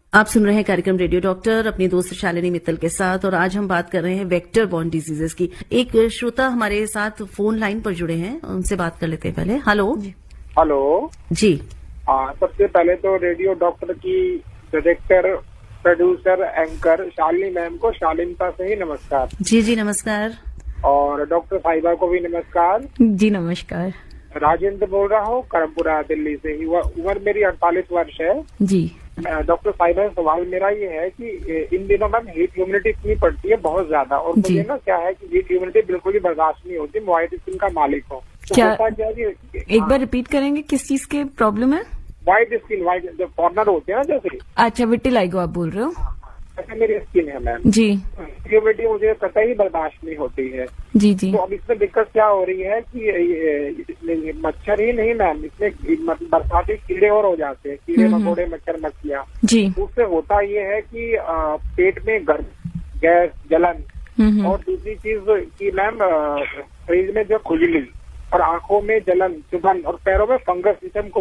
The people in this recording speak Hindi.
आप सुन रहे हैं कार्यक्रम रेडियो डॉक्टर अपनी दोस्त शालिनी मित्तल के साथ, और आज हम बात कर रहे हैं वेक्टर बॉर्न डिजीजेस की। एक श्रोता हमारे साथ फोन लाइन पर जुड़े हैं, उनसे बात कर लेते हैं पहले। हेलो हेलो जी। सबसे पहले तो रेडियो डॉक्टर की director, producer, anchor Shalini ma'am को शालीनता से ही नमस्कार। जी जी नमस्कार। और डॉक्टर साहिबा को भी नमस्कार। जी नमस्कार। राजेंद्र बोल रहा हूँ करमपुरा दिल्ली से। उम्र मेरी 48 वर्ष है। जी डॉक्टर साहिबा, सवाल मेरा ये है कि इन दिनों मैम हीट ह्यूमिडिटी इतनी पड़ती है बहुत ज्यादा, और मुझे ना क्या है कि हीट ह्यूमिडिटी बिल्कुल ही बर्दाश्त नहीं होती। व्हाइट स्किन का मालिक हो तो क्या एक बार रिपीट करेंगे, किस चीज के प्रॉब्लम है? व्हाइट स्किन, व्हाइट जो कॉर्नर होते हैं ना जैसे। अच्छा, विटिलाइगो आप बोल रहे हो? ऐसा मेरी स्किन है मैम जी। ह्यूमिडिटी मुझे कतई बर्दाश्त नहीं होती है। जी जी। तो अब इसमें दिक्कत क्या हो रही है कि ये मच्छर ही नहीं मैम, इसमें बरसाती कीड़े और हो जाते हैं, कीड़े मकोड़े, मच्छर मक्खियाँ जी। उससे होता ये है कि पेट में गैस, जलन, और दूसरी चीज कि मैम शरीर में जो खुजली और आंखों में जलन, चुभन और पैरों में फंगस, जिसे हम